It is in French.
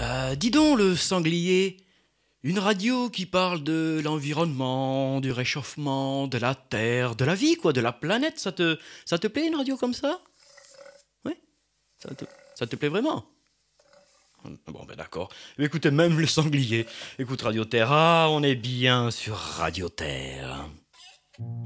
Dis donc, le sanglier, une radio qui parle de l'environnement, du réchauffement, de la Terre, de la vie, quoi, de la planète, ça te plaît une radio comme ça? Oui? Ça te, ça te plaît vraiment? Bon, ben d'accord. Écoutez, même le sanglier. Écoute Radio Terre, ah, on est bien sur Radio Terre.